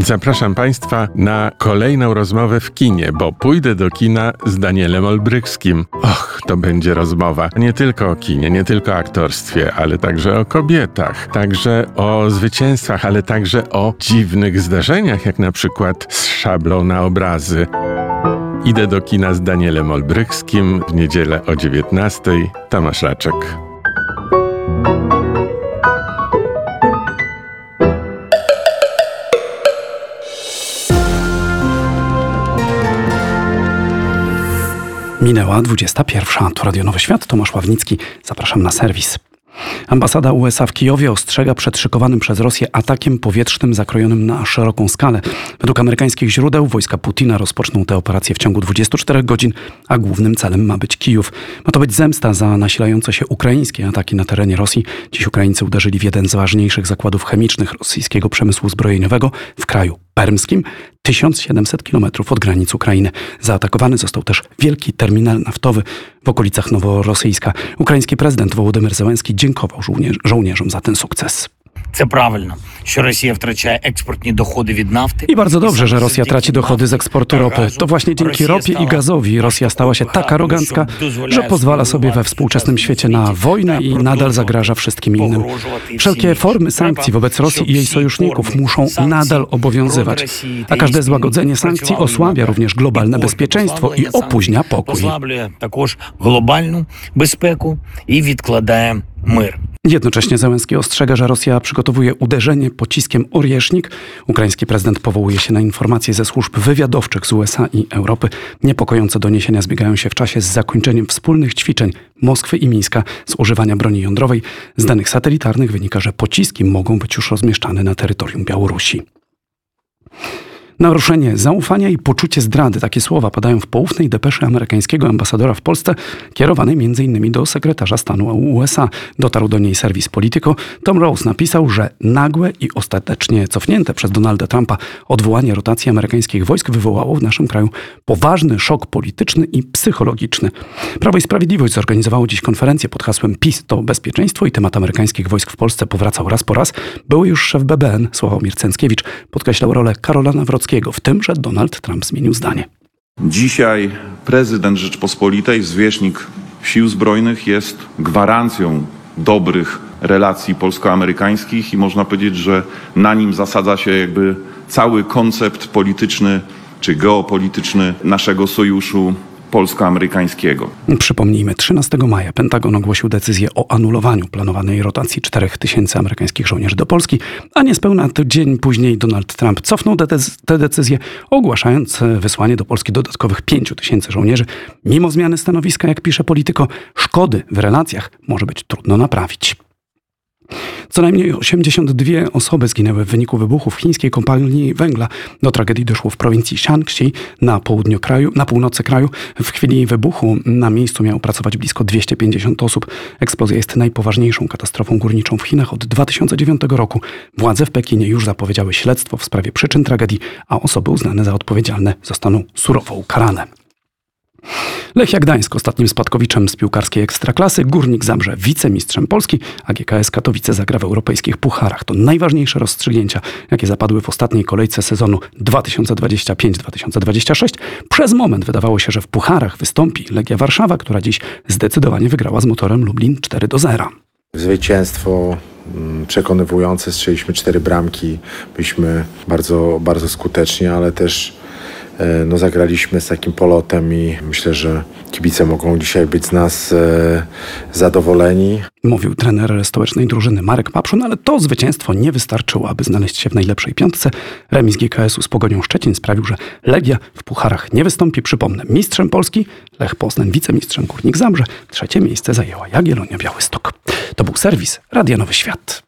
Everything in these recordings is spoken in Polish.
Zapraszam Państwa na kolejną rozmowę w kinie, bo pójdę do kina z Danielem Olbrychskim. Och, to będzie rozmowa nie tylko o kinie, nie tylko o aktorstwie, ale także o kobietach, także o zwycięstwach, ale także o dziwnych zdarzeniach, jak na przykład z szablą na obrazy. Idę do kina z Danielem Olbrychskim w niedzielę o 19:00. Tomasz Raczek. Minęła 21:00. Tu Radio Nowy Świat, Tomasz Ławnicki. Zapraszam na serwis. Ambasada USA w Kijowie ostrzega przed szykowanym przez Rosję atakiem powietrznym zakrojonym na szeroką skalę. Według amerykańskich źródeł wojska Putina rozpoczną tę operację w ciągu 24 godzin, a głównym celem ma być Kijów. Ma to być zemsta za nasilające się ukraińskie ataki na terenie Rosji. Dziś Ukraińcy uderzyli w jeden z ważniejszych zakładów chemicznych rosyjskiego przemysłu zbrojeniowego w kraju permskim, 1700 km od granic Ukrainy. Zaatakowany został też wielki terminal naftowy w okolicach Noworosyjska. Ukraiński prezydent Wołodymyr Zełenski dziękował żołnierzom za ten sukces. Це правильно, що Росія втрачає експортні доходи від нафти. I bardzo dobrze, że Rosja traci dochody z eksportu ropy. To właśnie dzięki ropie i gazowi Rosja stała się tak arogancka, że pozwala sobie we współczesnym świecie na wojnę i nadal zagraża wszystkim innym. Wszelkie formy sankcji wobec Rosji i jej sojuszników muszą nadal obowiązywać, a każde złagodzenie sankcji osłabia również globalne bezpieczeństwo i opóźnia pokój. Послаблює також глобальну безпеку і відкладає мир. Jednocześnie Zełenski ostrzega, że Rosja przygotowuje uderzenie pociskiem Oriesznik. Ukraiński prezydent powołuje się na informacje ze służb wywiadowczych z USA i Europy. Niepokojące doniesienia zbiegają się w czasie z zakończeniem wspólnych ćwiczeń Moskwy i Mińska z używania broni jądrowej. Z danych satelitarnych wynika, że pociski mogą być już rozmieszczane na terytorium Białorusi. Naruszenie zaufania i poczucie zdrady. Takie słowa padają w poufnej depeszy amerykańskiego ambasadora w Polsce, kierowanej m.in. do sekretarza stanu USA. Dotarł do niej serwis Politico. Tom Rose napisał, że nagłe i ostatecznie cofnięte przez Donalda Trumpa odwołanie rotacji amerykańskich wojsk wywołało w naszym kraju poważny szok polityczny i psychologiczny. Prawo i Sprawiedliwość zorganizowało dziś konferencję pod hasłem PiS to bezpieczeństwo i temat amerykańskich wojsk w Polsce powracał raz po raz. Były już szef BBN Sławomir Cęckiewicz podkreślał rolę Karola Nawrockiego w tym, że Donald Trump zmienił zdanie. Dzisiaj prezydent Rzeczpospolitej, zwierzchnik Sił Zbrojnych jest gwarancją dobrych relacji polsko-amerykańskich i można powiedzieć, że na nim zasadza się jakby cały koncept polityczny czy geopolityczny naszego sojuszu polsko-amerykańskiego. Przypomnijmy, 13 maja Pentagon ogłosił decyzję o anulowaniu planowanej rotacji 4000 amerykańskich żołnierzy do Polski, a niespełna tydzień później Donald Trump cofnął tę decyzję, ogłaszając wysłanie do Polski dodatkowych 5000 żołnierzy. Mimo zmiany stanowiska, jak pisze Politico, szkody w relacjach może być trudno naprawić. Co najmniej 82 osoby zginęły w wyniku wybuchu w chińskiej kopalni węgla. Do tragedii doszło w prowincji Shaanxi na północy kraju. W chwili wybuchu na miejscu miało pracować blisko 250 osób. Eksplozja jest najpoważniejszą katastrofą górniczą w Chinach od 2009 roku. Władze w Pekinie już zapowiedziały śledztwo w sprawie przyczyn tragedii, a osoby uznane za odpowiedzialne zostaną surowo ukarane. Lechia Gdańsk ostatnim spadkowiczem z piłkarskiej Ekstraklasy, Górnik Zabrze wicemistrzem Polski, a GKS Katowice zagra w europejskich pucharach. To najważniejsze rozstrzygnięcia, jakie zapadły w ostatniej kolejce sezonu 2025-2026. Przez moment wydawało się, że w pucharach wystąpi Legia Warszawa, która dziś zdecydowanie wygrała z Motorem Lublin 4-0. Zwycięstwo przekonywujące, strzeliśmy 4 bramki, byliśmy bardzo, bardzo skuteczni, ale też zagraliśmy z takim polotem i myślę, że kibice mogą dzisiaj być z nas zadowoleni. Mówił trener stołecznej drużyny Marek Papszun, ale to zwycięstwo nie wystarczyło, aby znaleźć się w najlepszej piątce. Remis GKS-u z Pogonią Szczecin sprawił, że Legia w pucharach nie wystąpi. Przypomnę, mistrzem Polski Lech Poznań, wicemistrzem Górnik Zabrze. 3. miejsce zajęła Jagiellonia Białystok. To był serwis Radia Nowy Świat.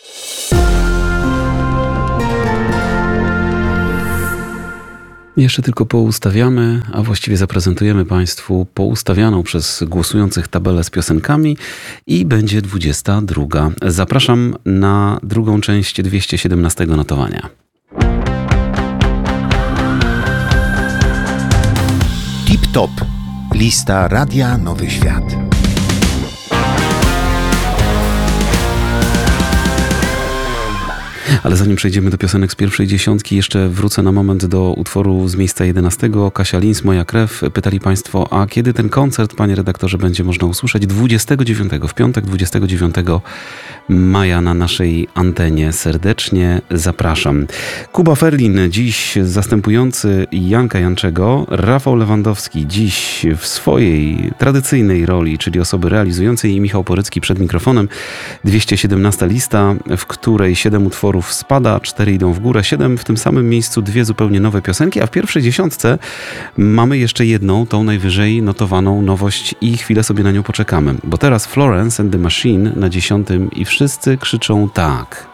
Jeszcze tylko poustawiamy, a właściwie zaprezentujemy Państwu poustawianą przez głosujących tabelę z piosenkami i będzie 22. Zapraszam na drugą część 217 notowania. Tip Top. Lista Radia Nowy Świat. Ale zanim przejdziemy do piosenek z pierwszej dziesiątki, jeszcze wrócę na moment do utworu z miejsca 11. Kasia Lins, Moja krew. Pytali Państwo, a kiedy ten koncert, panie redaktorze, będzie można usłyszeć? 29, w piątek 29 maja na naszej antenie. Serdecznie zapraszam. Kuba Ferlin, dziś zastępujący Janka Janczego, Rafał Lewandowski, dziś w swojej tradycyjnej roli, czyli osoby realizującej, i Michał Porycki przed mikrofonem. 217 lista, w której 7 utworów spada, 4 idą w górę, 7 w tym samym miejscu, 2 zupełnie nowe piosenki, a w pierwszej dziesiątce mamy jeszcze jedną, tą najwyżej notowaną nowość i chwilę sobie na nią poczekamy. Bo teraz Florence and the Machine na 10 i wszyscy krzyczą tak.